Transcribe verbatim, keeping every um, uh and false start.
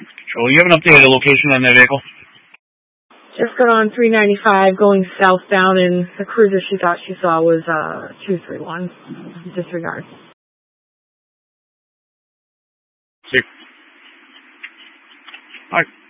Well, you haven't updated the location on that vehicle? Just got on three ninety-five going southbound, and the cruiser she thought she saw was uh two three one. Disregard. See. All right.